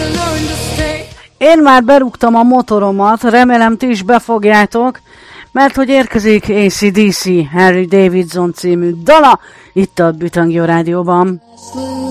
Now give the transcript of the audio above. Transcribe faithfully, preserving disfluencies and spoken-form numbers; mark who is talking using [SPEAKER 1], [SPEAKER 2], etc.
[SPEAKER 1] Én már berúgtam a motoromat, remélem ti is befogjátok, mert hogy érkezik á cé dé cé Harry Davidson című dala itt a Bütangyó Rádióban.